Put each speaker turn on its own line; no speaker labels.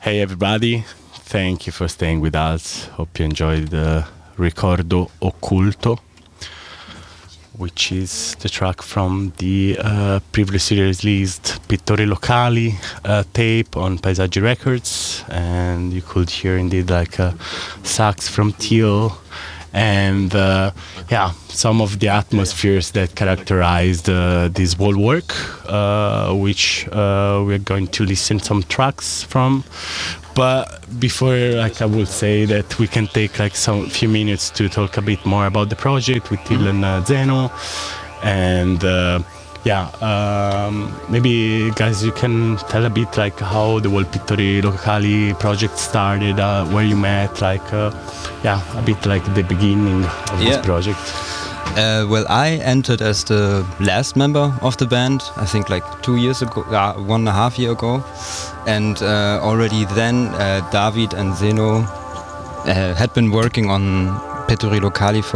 Hey everybody, thank you for staying with us. Hope you enjoyed the Ricordo Occulto, which is the track from the previously released Pittori Locali tape on Paesaggi Records, and you could hear indeed like a sax from Teal and some of the atmospheres that characterized this whole work, which we're going to listen some tracks from. But before, I will say that we can take some few minutes to talk a bit more about the project with Till and Zeno, and maybe guys, you can tell a bit how the whole Pittori Locali project started, where you met, a bit the beginning of this project.
Well, I entered as the last member of the band, I think 2 years ago, 1.5 years ago. And already then, David and Zeno had been working on Pittori Locali